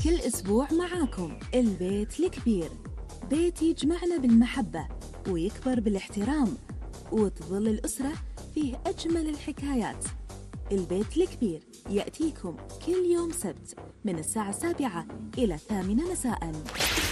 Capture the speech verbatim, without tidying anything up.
كل أسبوع معاكم البيت الكبير، بيت يجمعنا بالمحبة ويكبر بالاحترام، وتظل الأسرة فيه أجمل الحكايات. البيت الكبير يأتيكم كل يوم سبت من الساعة السابعة إلى الثامنة مساءً.